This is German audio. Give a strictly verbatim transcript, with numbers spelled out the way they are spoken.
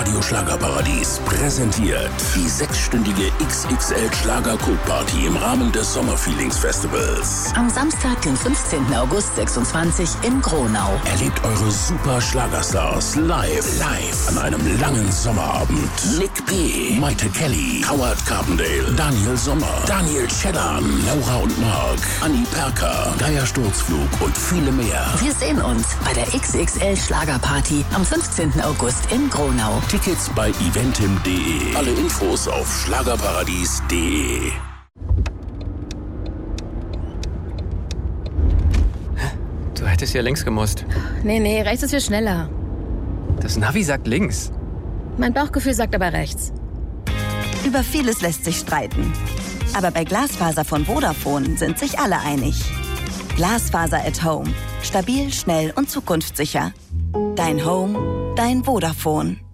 Radio Schlagerparadies präsentiert die sechsstündige X X L-Schlager-Cook-Party im Rahmen des Sommerfeelings-Festivals. Am Samstag, den fünfzehnten August sechsundzwanzig in Gronau. Erlebt eure super Schlagerstars live, live an einem langen Sommerabend. Nick P., Maite Kelly, Howard Carpendale, Daniel Sommer, Daniel Cheddar, Laura und Mark, Anni Perker, Geier Sturzflug und viele mehr. Wir sehen uns bei der X X L-Schlagerparty am fünfzehnten August in Gronau. Tickets bei eventim punkt de. Alle Infos auf schlagerparadies punkt de. Du hättest ja links gemusst. Nee, nee, rechts ist viel schneller. Das Navi sagt links. Mein Bauchgefühl sagt aber rechts. Über vieles lässt sich streiten. Aber bei Glasfaser von Vodafone sind sich alle einig. Glasfaser at Home. Stabil, schnell und zukunftssicher. Dein Home, dein Vodafone.